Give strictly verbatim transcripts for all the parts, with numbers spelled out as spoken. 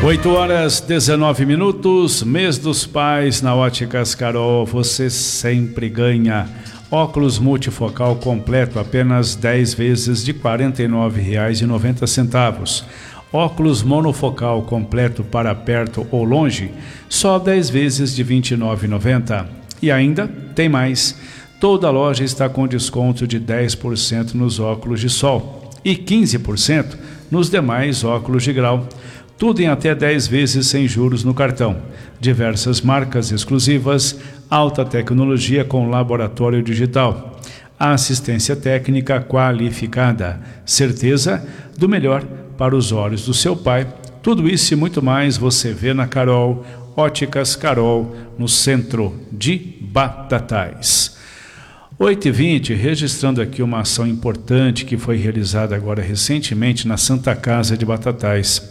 oito horas, dezenove minutos, mês dos pais na Óticas Carol, você sempre ganha. Óculos multifocal completo, apenas dez vezes de quarenta e nove reais e noventa centavos. Óculos monofocal completo para perto ou longe, só dez vezes de vinte e nove reais e noventa centavos. E ainda tem mais, toda loja está com desconto de dez por cento nos óculos de sol e quinze por cento nos demais óculos de grau. Tudo em até dez vezes sem juros no cartão. Diversas marcas exclusivas, alta tecnologia com laboratório digital. Assistência técnica qualificada. Certeza do melhor para os olhos do seu pai. Tudo isso e muito mais você vê na Carol, Óticas Carol, no centro de Batatais. oito e vinte, registrando aqui uma ação importante que foi realizada agora recentemente na Santa Casa de Batatais.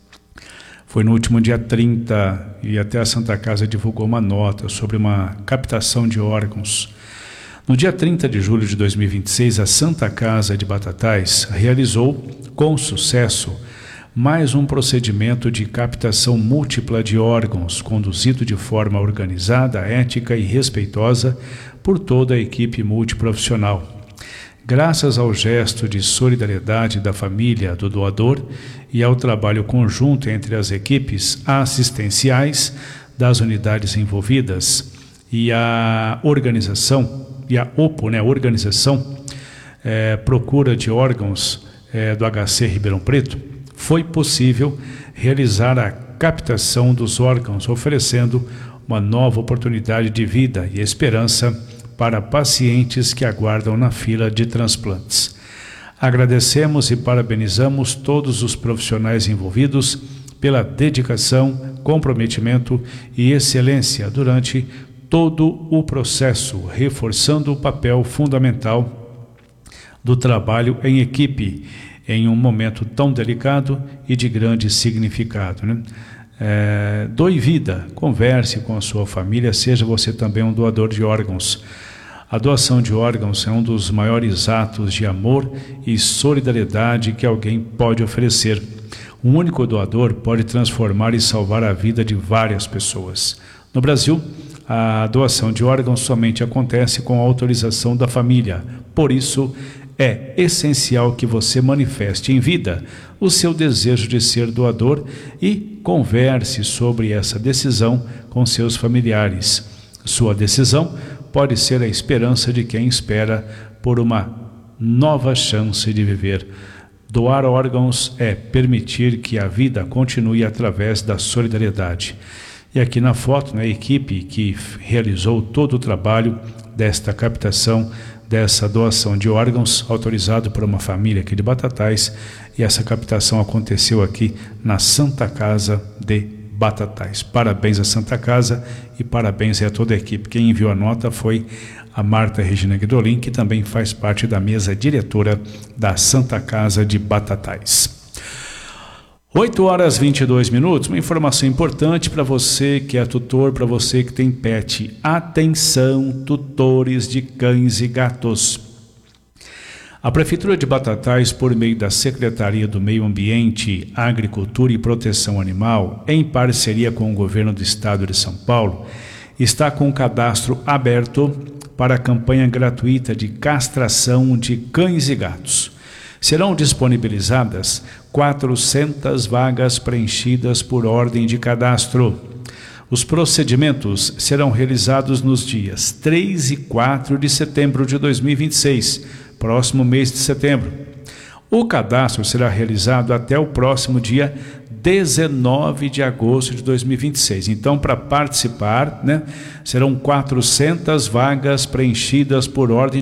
Foi no último dia trinta e até a Santa Casa divulgou uma nota sobre uma captação de órgãos. No dia trinta de julho de dois mil e vinte e seis, a Santa Casa de Batatais realizou, com sucesso, mais um procedimento de captação múltipla de órgãos, conduzido de forma organizada, ética e respeitosa por toda a equipe multiprofissional. Graças ao gesto de solidariedade da família do doador e ao trabalho conjunto entre as equipes assistenciais das unidades envolvidas e a organização, e a OPO, né, Organização é, Procura de Órgãos é, do H C Ribeirão Preto, foi possível realizar a captação dos órgãos, oferecendo uma nova oportunidade de vida e esperança para pacientes que aguardam na fila de transplantes. Agradecemos e parabenizamos todos os profissionais envolvidos pela dedicação, comprometimento e excelência durante todo o processo, reforçando o papel fundamental do trabalho em equipe em um momento tão delicado e de grande significado, né? É, doe vida, converse com a sua família, seja você também um doador de órgãos. A doação de órgãos é um dos maiores atos de amor e solidariedade que alguém pode oferecer. Um único doador pode transformar e salvar a vida de várias pessoas. No Brasil, a doação de órgãos somente acontece com a autorização da família. Por isso, é essencial que você manifeste em vida o seu desejo de ser doador e converse sobre essa decisão com seus familiares. Sua decisão pode ser a esperança de quem espera por uma nova chance de viver. Doar órgãos é permitir que a vida continue através da solidariedade. E aqui na foto, né, a equipe que realizou todo o trabalho desta captação, dessa doação de órgãos, autorizado por uma família aqui de Batatais, e essa captação aconteceu aqui na Santa Casa de Batatais. Parabéns à Santa Casa e parabéns a toda a equipe. Quem enviou a nota foi a Marta Regina Guidolin, que também faz parte da mesa diretora da Santa Casa de Batatais. oito horas e vinte e dois minutos, uma informação importante para você que é tutor, para você que tem pet. Atenção, tutores de cães e gatos. A Prefeitura de Batatais, por meio da Secretaria do Meio Ambiente, Agricultura e Proteção Animal, em parceria com o Governo do Estado de São Paulo, está com o cadastro aberto para a campanha gratuita de castração de cães e gatos. Serão disponibilizadas quatrocentas vagas preenchidas por ordem de cadastro. Os procedimentos serão realizados nos dias três e quatro de setembro de dois mil e vinte e seis, próximo mês de setembro. O cadastro será realizado até o próximo dia dezenove de agosto de dois mil e vinte e seis. Então, para participar, né, serão quatrocentas vagas preenchidas por ordem